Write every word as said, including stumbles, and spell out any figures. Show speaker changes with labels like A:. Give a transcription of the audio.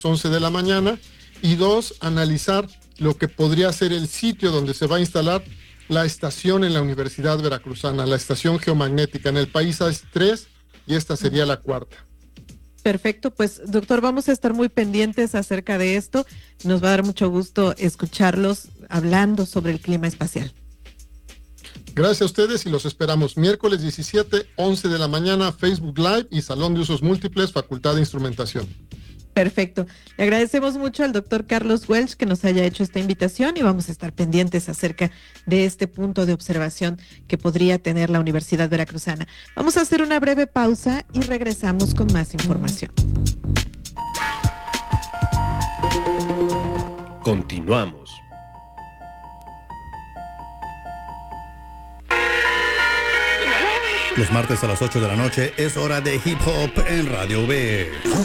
A: once de la mañana. Y dos, analizar lo que podría ser el sitio donde se va a instalar la estación en la Universidad Veracruzana, la estación geomagnética. En el país hay tres y esta sería la cuarta.
B: Perfecto, pues doctor, vamos a estar muy pendientes acerca de esto. Nos va a dar mucho gusto escucharlos hablando sobre el clima espacial.
A: Gracias a ustedes y los esperamos miércoles diecisiete, once de la mañana, Facebook Live y Salón de Usos Múltiples, Facultad de Instrumentación.
B: Perfecto. Le agradecemos mucho al doctor Carlos Welch que nos haya hecho esta invitación y vamos a estar pendientes acerca de este punto de observación que podría tener la Universidad Veracruzana. Vamos a hacer una breve pausa y regresamos con más información.
C: Continuamos.
D: Los martes a las ocho de la noche es hora de hip hop en Radio B.